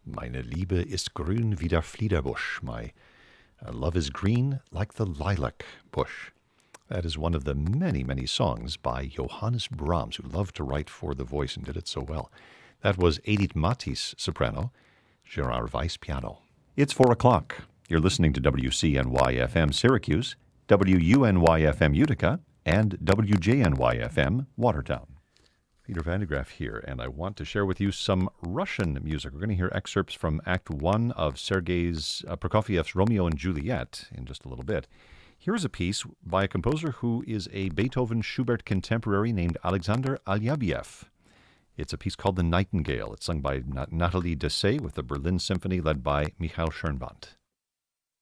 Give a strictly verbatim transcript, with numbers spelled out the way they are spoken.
Meine Liebe ist grün wie der Fliederbusch. My uh, love is green like the lilac bush. That is one of the many, many songs by Johannes Brahms, who loved to write for the voice and did it so well. That was Edith Matis, soprano, Gerard Weiss, piano. It's four o'clock. You're listening to W C N Y F M Syracuse, W U N Y F M Utica, and W J N Y F M Watertown. Peter Van de Graaff here, and I want to share with you some Russian music. We're going to hear excerpts from Act One of Sergei's uh, Prokofiev's Romeo and Juliet in just a little bit. Here's a piece by a composer who is a Beethoven-Schubert contemporary named Alexander Alyabiev. It's a piece called The Nightingale. It's sung by Natalie Dessay with the Berlin Symphony led by Michael Schoenband.